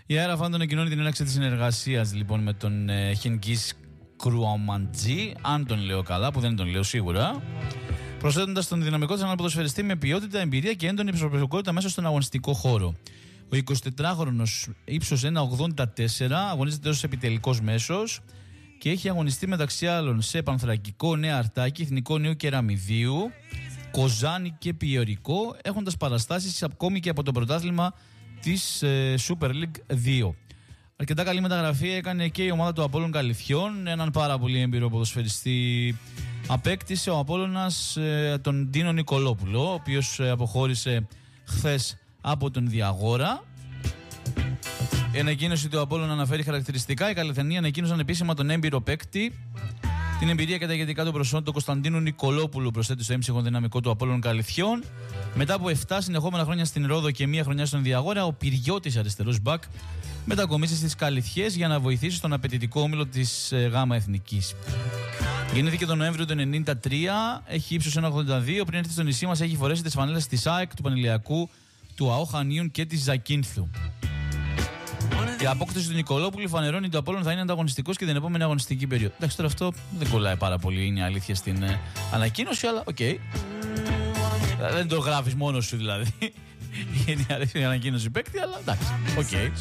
Η ΑΕΡΑ Φάντο ανακοινώνει την έναρξη της συνεργασίας λοιπόν με τον Χενγκίζ Κρουαμαντζή, αν τον λέω καλά, που δεν τον λέω σίγουρα, προσθέτοντας τον δυναμικό της αναποδοσφαιριστή με ποιότητα, εμπειρία και έντονη προσωπικότητα μέσα στον αγωνιστικό χώρο. Ο 24χρονος ύψος 1,84, αγωνίζεται ως επιτελικός μέσος και έχει αγωνιστεί μεταξύ άλλων σε Πανθρακικό, Νέα Αρτάκη, Εθνικό Νέου Κεραμιδίου, Κοζάνη και Πιωρικό, έχοντας παραστάσεις ακόμη και από το πρωτάθλημα της Super League 2. Αρκετά καλή μεταγραφή έκανε και η ομάδα του Απόλλων Καλυθιών, έναν πάρα πολύ έμπειρο ποδοσφαιριστή απέκτησε ο Απόλλωνας, τον Ντίνο Νικολόπουλο, ο οποίος αποχώρησε χθες από τον Διαγόρα. Η ανακοίνωση του Απόλλωνα αναφέρει χαρακτηριστικά. Οι Καλυθιανοί ανακοίνωσαν επίσημα τον έμπειρο παίκτη. Την εμπειρία και τα ηγετικά του προσόντου του Κωνσταντίνου Νικολόπουλου προσθέτει στο έμψυχο δυναμικό του Απόλλων Καλυθιών. Μετά από 7 συνεχόμενα χρόνια στην Ρόδο και 1 χρονιά στον Διαγόρα, ο Πυριώτης αριστερός μπακ μετακομίσει στις Καλυθιές για να βοηθήσει στον απαιτητικό όμιλο της ΓΑΜΑ Εθνικής. Γεννήθηκε τον Νοέμβριο του 1993, έχει ύψος 1,82. Πριν έρθει στο νησί μας, έχει φορέσει τις φανέλες της ΑΕΚ, του Πανηλιακού, του ΑΟ Χανίων και της Ζακίνθου. Η απόκτηση του Νικολόπουλου φανερώνει ότι ο Απόλλων θα είναι ανταγωνιστικός και την επόμενη αγωνιστική περίοδο. Εντάξει, τώρα αυτό δεν κολλάει πάρα πολύ, είναι αλήθεια στην ανακοίνωση, αλλά οκ. Δεν το γράφεις μόνος σου δηλαδή. Είναι η ανακοίνωση παίκτη, αλλά εντάξει, οκ.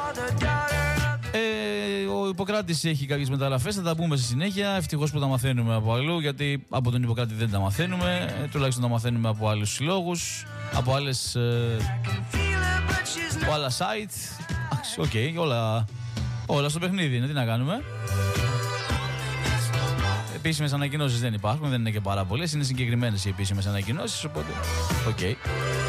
Ο Ιπποκράτης έχει κάποιες μεταγραφές, θα τα πούμε στη συνέχεια. Ευτυχώς που τα μαθαίνουμε από αλλού, γιατί από τον Ιπποκράτη δεν τα μαθαίνουμε. Τουλάχιστον τα μαθαίνουμε από άλλους συλλόγους, από άλλα site. Οκ, όλα στο παιχνίδι είναι, τι να κάνουμε. Επίσημες ανακοινώσεις δεν υπάρχουν, δεν είναι και πάρα πολλές. Είναι συγκεκριμένες οι επίσημες ανακοινώσεις, οπότε οκ.